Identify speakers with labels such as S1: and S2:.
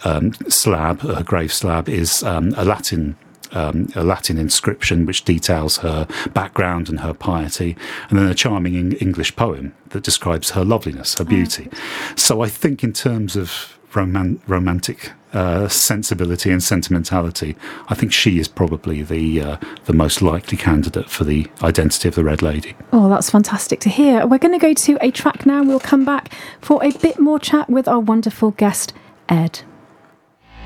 S1: slab, her grave slab, is a Latin inscription which details her background and her piety, and then a charming English poem that describes her loveliness, her beauty. So I think in terms of romantic sensibility and sentimentality, I think she is probably the most likely candidate for the identity of the Red Lady.
S2: Oh, that's fantastic to hear. We're going to go to a track now. We'll come back for a bit more chat with our wonderful guest, Ed.